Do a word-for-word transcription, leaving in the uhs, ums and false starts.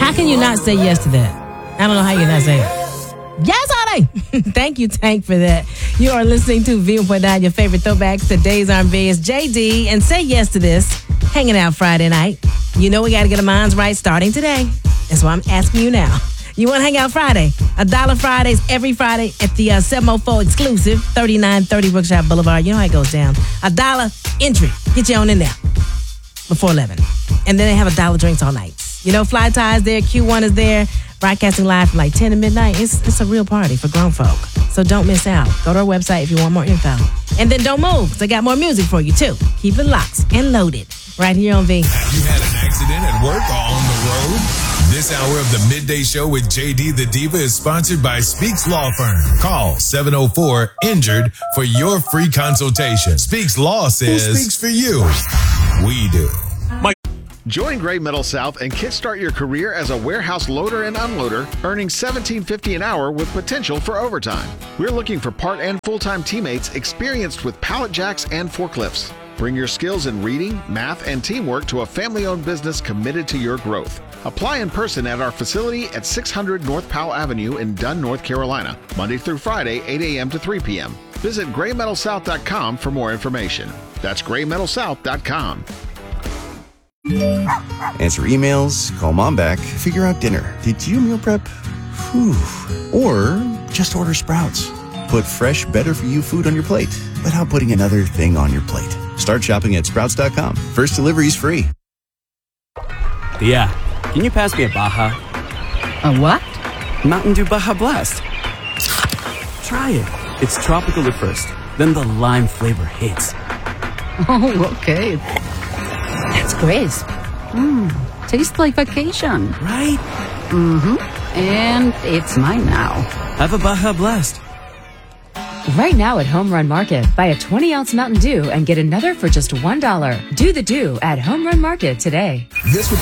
How can you not say yes to that? I don't know how you not say it. Yes, honey. Thank you, Tank, for that. You are listening to V one point nine, your favorite throwbacks. Today's R and B is J D, and say yes to this. Hanging out Friday night. You know we got to get our minds right starting today. That's why I'm asking you now. You want to hang out Friday? A dollar Fridays every Friday at the uh, seven oh four exclusive, thirty-nine thirty Brookshire Boulevard. You know how it goes down. A dollar entry. Get you on in there before eleven. And then they have a dollar drinks all night. You know, Fly Tie is there. Q one is there. Broadcasting live from like ten to midnight. It's, it's a real party for grown folk. So don't miss out. Go to our website if you want more info. And then don't move, because I got more music for you, too. Keep it locked and loaded right here on V. Have you had an accident at work or on the road? This hour of the Midday Show with J D the Diva is sponsored by Speaks Law Firm. Call seven oh four injured for your free consultation. Speaks Law says, who speaks for you? We do. Mike. Join Gray Metal South and kickstart your career as a warehouse loader and unloader, earning seventeen fifty an hour with potential for overtime. We're looking for part and full-time teammates experienced with pallet jacks and forklifts. Bring your skills in reading, math, and teamwork to a family-owned business committed to your growth. Apply in person at our facility at six hundred North Powell Avenue in Dunn, North Carolina, Monday through Friday, eight a.m. to three p.m. Visit gray metal south dot com for more information. That's gray metal south dot com. Answer emails, call mom back, figure out dinner. Did you meal prep? Whew. Or just order Sprouts. Put fresh, better-for-you food on your plate without putting another thing on your plate. Start shopping at sprouts dot com. First delivery's free. Yeah. Can you pass me a Baja? A what? Mountain Dew Baja Blast. Try it. It's tropical at first, then the lime flavor hits. Oh, okay. That's crisp. Mmm, tastes like vacation. Right? Mm-hmm. And it's mine now. Have a Baja Blast. Right now at Home Run Market, buy a twenty ounce Mountain Dew and get another for just one dollar. Do the Dew at Home Run Market today. This